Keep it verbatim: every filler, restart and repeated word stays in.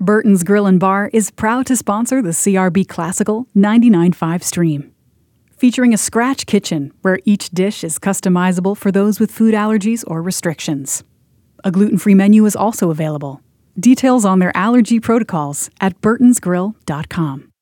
Burton's Grill and Bar is proud to sponsor the C R B Classical ninety-nine point five stream. Featuring a scratch kitchen where each dish is customizable for those with food allergies or restrictions. A gluten-free menu is also available. Details on their allergy protocols at burtons grill dot com.